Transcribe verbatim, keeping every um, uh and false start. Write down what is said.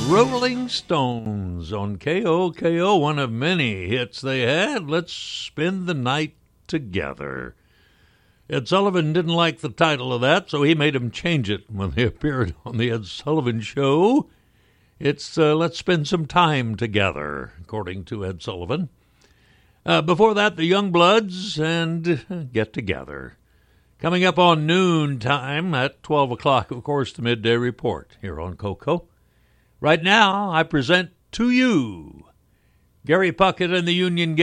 Rolling Stones on K O K O, one of many hits they had. Let's spend the night together. Ed Sullivan didn't like the title of that, so he made him change it when they appeared on the Ed Sullivan Show. It's uh, Let's Spend Some Time Together, according to Ed Sullivan. Uh, before that, the Youngbloods and uh, Get Together. Coming up on noon time at twelve o'clock, of course, the Midday Report here on Coco. Right now, I present to you Gary Puckett and the Union